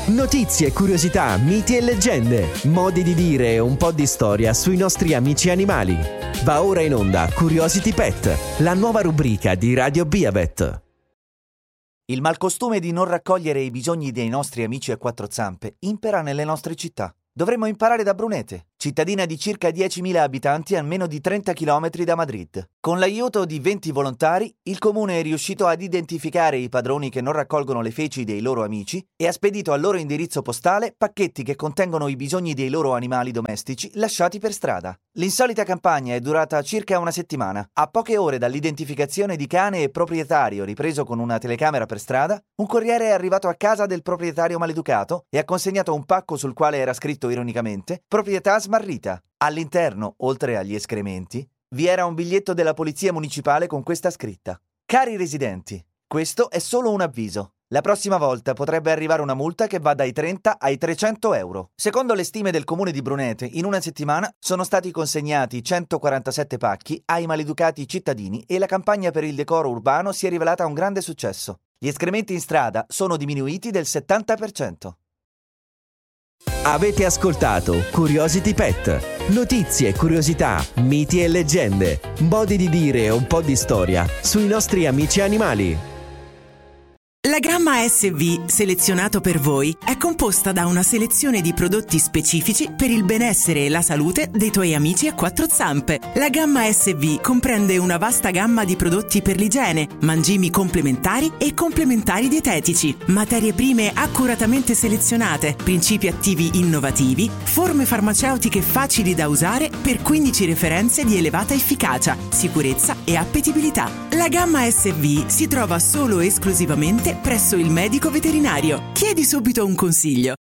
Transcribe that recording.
Notizie, curiosità, miti e leggende, modi di dire e un po' di storia sui nostri amici animali. Va ora in onda Curiosity Pet, la nuova rubrica di Radio Biabet. Il malcostume di non raccogliere i bisogni dei nostri amici a quattro zampe impera nelle nostre città. Dovremmo imparare da Brunete, cittadina di circa 10.000 abitanti a meno di 30 km da Madrid. Con l'aiuto di 20 volontari, il comune è riuscito ad identificare i padroni che non raccolgono le feci dei loro amici e ha spedito al loro indirizzo postale pacchetti che contengono i bisogni dei loro animali domestici lasciati per strada. L'insolita campagna è durata circa una settimana. A poche ore dall'identificazione di cane e proprietario ripreso con una telecamera per strada, un corriere è arrivato a casa del proprietario maleducato e ha consegnato un pacco sul quale era scritto ironicamente proprietà smarrita. All'interno, oltre agli escrementi, vi era un biglietto della polizia municipale con questa scritta: cari residenti, questo è solo un avviso. La prossima volta potrebbe arrivare una multa che va dai 30 ai 300 euro. Secondo le stime del comune di Brunete, in una settimana sono stati consegnati 147 pacchi ai maleducati cittadini e la campagna per il decoro urbano si è rivelata un grande successo. Gli escrementi in strada sono diminuiti del 70%. Avete ascoltato Curiosity Pet. Notizie, curiosità, miti e leggende, modi di dire e un po' di storia sui nostri amici animali. La gamma SV, selezionato per voi, è composta da una selezione di prodotti specifici per il benessere e la salute dei tuoi amici a quattro zampe. La gamma SV comprende una vasta gamma di prodotti per l'igiene, mangimi complementari e complementari dietetici, materie prime accuratamente selezionate, principi attivi innovativi, forme farmaceutiche facili da usare per 15 referenze di elevata efficacia, sicurezza e appetibilità. La gamma SV si trova solo e esclusivamente presso il medico veterinario. Chiedi subito un consiglio.